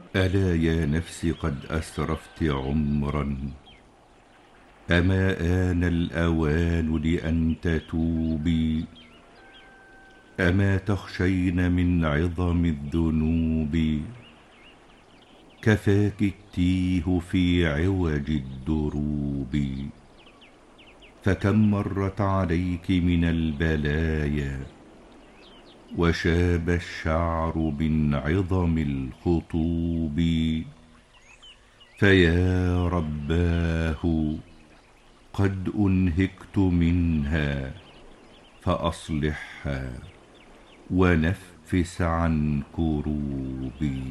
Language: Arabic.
ألا يا نفس قد أسرفت عمرا، أما آن الأوان لأن تتوبي؟ أما تخشين من عظم الذنوب؟ كفاك التيه في عوج الدروب. فكم مرت عليك من البلايا، وشاب الشعر من عظم الخطوب. فيا رباه قد أنهكت منها، فأصلحها ونفس عن كروبي.